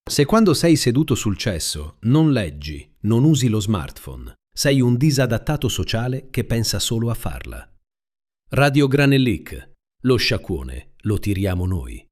Se quando sei seduto sul cesso non leggi, non usi lo smartphone, sei un disadattato sociale che pensa solo a farla. Radio Granellic, lo sciacquone lo tiriamo noi.